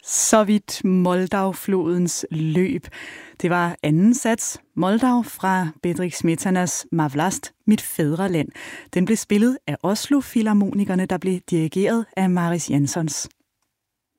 Så vidt Moldau-flodens løb. Det var anden sats, Moldau fra Bedřich Smetanas Má vlast, mit fædreland. Den blev spillet af Oslo Filharmonikerne, der blev dirigeret af Mariss Jansons.